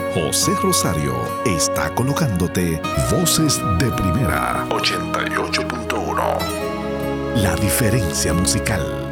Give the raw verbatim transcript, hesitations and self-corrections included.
José Rosario está colocándote Voces de Primera ochenta y ocho punto uno. La diferencia musical.